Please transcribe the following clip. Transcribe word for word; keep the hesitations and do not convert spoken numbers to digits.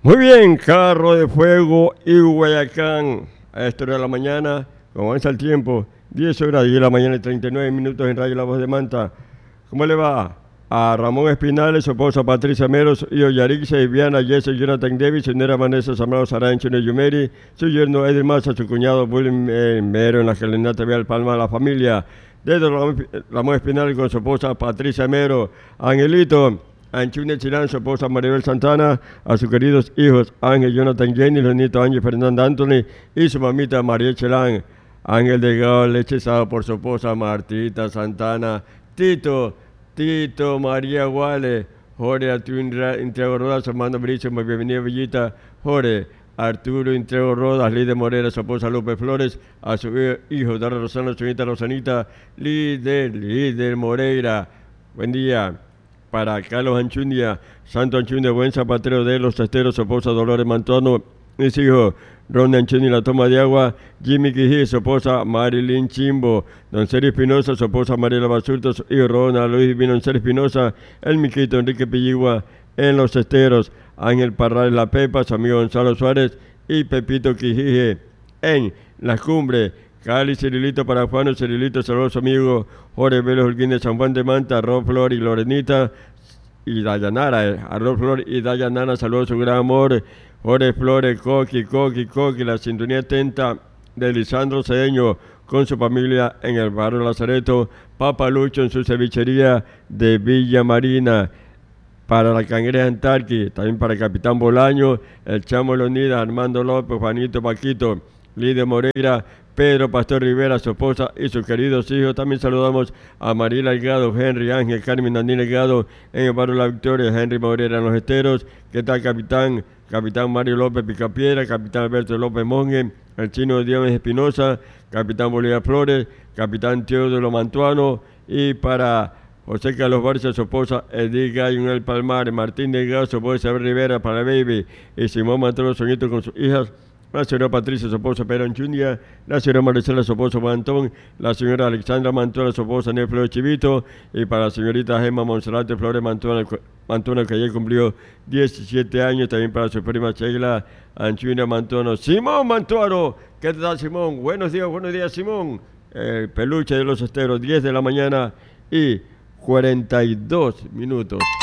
Muy bien, Carro de Fuego y Guayacán. A esta hora de la mañana, como avanza el tiempo, diez horas diez de la mañana y treinta y nueve minutos en Radio La Voz de Manta. ¿Cómo le va? A Ramón Espinales, su esposa Patricia Meros, y Yarixa, Viviana, Jesse, Jonathan Davis, su señora Vanessa Zambrano Sarancho, Yumeri, su yerno Edil Massa, su cuñado William eh, Mero, en la Calenata Vial Palma, la familia. Desde Ramón Espinales con su esposa Patricia Mero, Angelito, Anchune Chirán, su esposa Maribel Santana, a sus queridos hijos Ángel, Jonathan, Jenny, los nietos Ángel, Fernando Anthony y su mamita María Chelán. Ángel Delgado, lechezado por su esposa Martita Santana, Tito, Tito, María Guale, Jorge Arturo Intriago Rodas, Armando Bricio, muy bienvenida Villita, Jorge Arturo Intriago Rodas, Líder Morera, su esposa López Flores, a su hijo Dara Rosano, su nieta Rosanita, Líder, Líder Moreira, buen día. Para Carlos Anchundia, Santo Anchundia, buen zapatero de los testeros, su esposa Dolores Mantono, mis hijos Ronda Anchundia, la toma de agua, Jimmy Quijí, su esposa Marilyn Chimbo, Don Sergio Espinosa, su esposa Mariela Basurto, su hijo Ronald Luis Divino, Don Sergio Espinosa, el Miquito Enrique Pilligua, en los testeros, Ángel Parral La Pepa, su amigo Gonzalo Suárez y Pepito Quijije, en las cumbres. Cali, Cirilito para Juan, Cirilito, saludos a su amigo Jorge Vélez Holguín de San Juan de Manta, Arroz Flor y Lorenita y Dayanara, eh, Arroz Flor y Dayanara, saludos a su gran amor, Jorge Flores, Coqui, Coqui, Coqui, la sintonía atenta de Lisandro Cedeño con su familia en el barrio Lazareto, Papalucho en su cevichería de Villa Marina. Para la Cangreja Antarqui, también para el Capitán Bolaño, el Chamo Leonidas, Armando López, Juanito Paquito, Lidia Moreira, Pedro Pastor Rivera, su esposa y sus queridos hijos. También saludamos a Mariela Delgado, Henry Ángel, Carmen Andín Delgado en el barrio La Victoria, Henry Moreira en los Esteros. ¿Qué tal, capitán? Capitán Mario López Picapiedra, capitán Alberto López Monge, el chino Diomedes Espinosa, capitán Bolívar Flores, capitán Teodoro Mantuano y para José Carlos Barcia, su esposa Edith Gallo en el Palmar, Martín Delgado, su esposa Isabel Rivera para Baby y Simón Mantoro Soñito con sus hijas. La señora Patricia, su esposa Pedro Anchundia, la señora Maricela, su esposo Mantón, la señora Alexandra Mantona, su esposa Nel Flores Chivito, y para la señorita Gemma Monserrate Flores Mantona, Mantona, que ayer cumplió diecisiete años, también para su prima Sheila Anchundia Mantona. Simón Mantuano, ¿qué tal, Simón? Buenos días, buenos días, Simón. El peluche de los esteros, diez de la mañana y cuarenta y dos minutos.